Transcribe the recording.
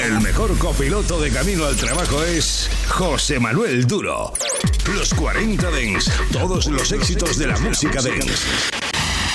El mejor copiloto de camino al trabajo es José Manuel Duro. Los 40 Dance, todos los éxitos de la música dance.